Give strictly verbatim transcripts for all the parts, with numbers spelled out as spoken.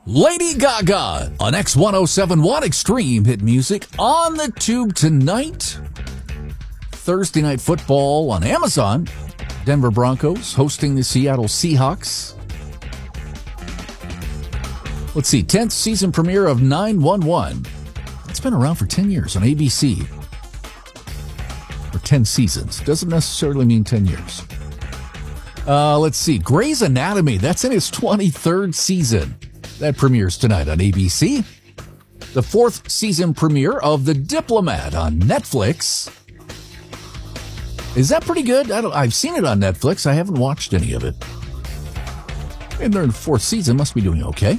Lady Gaga on X ten seventy-one Extreme Hit Music on the Tube tonight. Thursday Night Football on Amazon. Denver Broncos hosting the Seattle Seahawks. Let's see, tenth season premiere of nine one one. It's been around for ten years on A B C. Or ten seasons. Doesn't necessarily mean ten years. Uh, let's see, Grey's Anatomy. That's in its twenty-third season. That premieres tonight on A B C. The fourth season premiere of The Diplomat on Netflix. Is that pretty good? I don't, I've seen it on Netflix. I haven't watched any of it. And they're in the fourth season. Must be doing okay.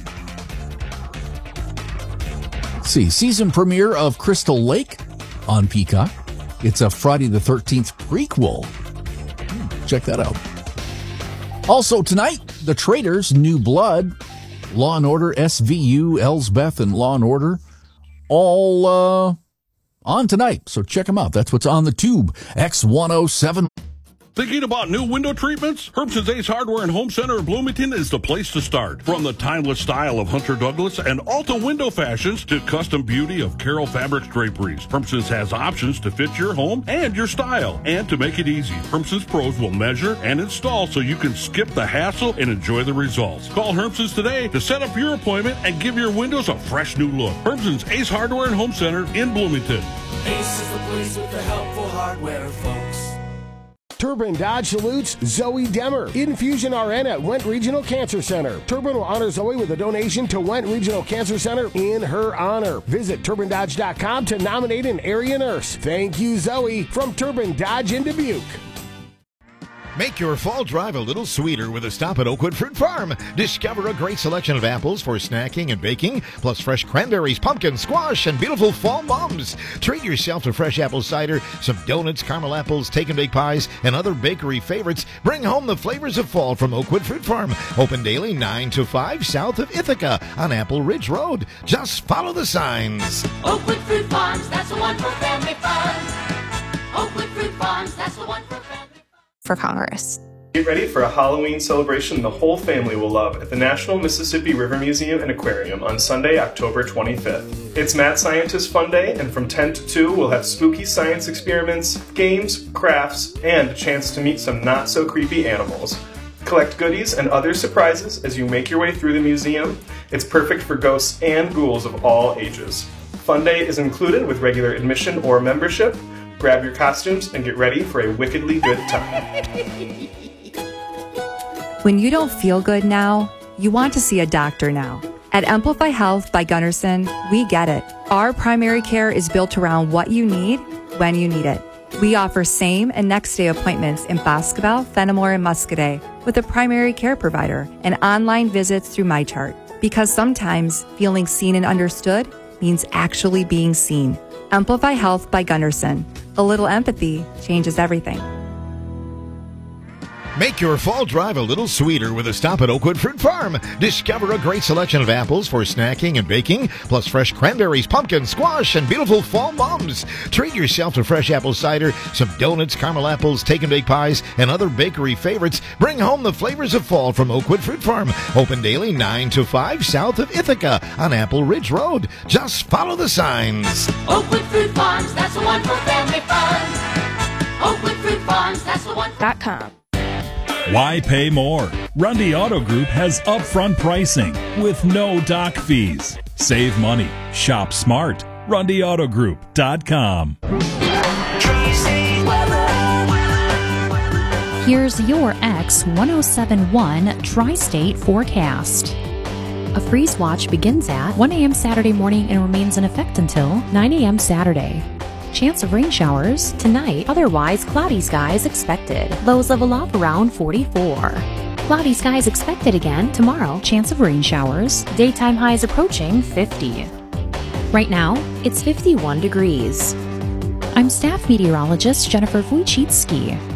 Let's see. Season premiere of Crystal Lake on Peacock. It's a Friday the thirteenth prequel. Check that out. Also tonight, The Traitors, New Blood, Law and Order, S V U, Elsbeth, and Law and Order. All uh, on tonight, so check them out. That's what's on the Tube. X ten seventy. Thinking about new window treatments? Herbst's Ace Hardware and Home Center of Bloomington is the place to start. From the timeless style of Hunter Douglas and Alta window fashions to custom beauty of Carroll Fabrics draperies, Herbst's has options to fit your home and your style. And to make it easy, Herbst's pros will measure and install so you can skip the hassle and enjoy the results. Call Herbst's today to set up your appointment and give your windows a fresh new look. Herbst's Ace Hardware and Home Center in Bloomington. Ace is the place with the helpful hardware, folks. Turbin Dodge salutes Zoe Demmer, Infusion R N at Went Regional Cancer Center. Turbin will honor Zoe with a donation to Went Regional Cancer Center in her honor. Visit turbin dodge dot com to nominate an area nurse. Thank you, Zoe, from Turbin Dodge in Dubuque. Make your fall drive a little sweeter with a stop at Oakwood Fruit Farm. Discover a great selection of apples for snacking and baking, plus fresh cranberries, pumpkin, squash, and beautiful fall mums. Treat yourself to fresh apple cider, some donuts, caramel apples, take and bake pies, and other bakery favorites. Bring home the flavors of fall from Oakwood Fruit Farm. Open daily nine to five south of Ithaca on Apple Ridge Road. Just follow the signs. Oakwood Fruit Farms, that's the one for family fun. Oakwood Fruit Farms, that's the one for family fun. For Congress. Get ready for a Halloween celebration the whole family will love at the National Mississippi River Museum and Aquarium on Sunday, October twenty-fifth. It's Mad Scientist Fun Day, and from ten to two, we'll have spooky science experiments, games, crafts, and a chance to meet some not-so-creepy animals. Collect goodies and other surprises as you make your way through the museum. It's perfect for ghosts and ghouls of all ages. Fun Day is included with regular admission or membership. Grab your costumes and get ready for a wickedly good time. When you don't feel good now, you want to see a doctor now. At Amplify Health by Gunderson, we get it. Our primary care is built around what you need, when you need it. We offer same and next day appointments in Boscobel, Fenimore, and Muscadet with a primary care provider and online visits through MyChart. Because sometimes feeling seen and understood means actually being seen. Amplify Health by Gunderson. A little empathy changes everything. Make your fall drive a little sweeter with a stop at Oakwood Fruit Farm. Discover a great selection of apples for snacking and baking, plus fresh cranberries, pumpkin, squash, and beautiful fall mums. Treat yourself to fresh apple cider, some donuts, caramel apples, take and bake pies, and other bakery favorites. Bring home the flavors of fall from Oakwood Fruit Farm. Open daily nine to five south of Ithaca on Apple Ridge Road. Just follow the signs. Oakwood Fruit Farms, that's the one for family fun. Oakwood Fruit Farms, that's the one for... Dot com. Why pay more? Rundy Auto Group has upfront pricing with no dock fees. Save money. Shop smart. Rundy Auto Group dot com. Here's your X ten seventy-one Tri-State forecast. A freeze watch begins at one a.m. Saturday morning and remains in effect until nine a.m. Saturday. Chance of rain showers tonight, otherwise cloudy skies expected. Lows level off around forty-four. Cloudy skies expected again tomorrow. Chance of rain showers. Daytime highs approaching fifty. Right now, it's fifty-one degrees. I'm staff meteorologist Jennifer Wojcicki.